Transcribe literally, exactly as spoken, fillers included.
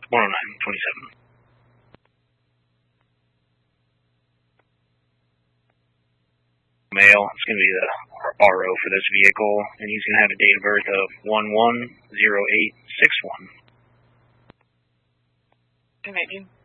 one oh nine twenty-seven. Male, it's going to be the R O for this vehicle, and he's going to have a date of birth of one one zero eight six one. ten eighteen.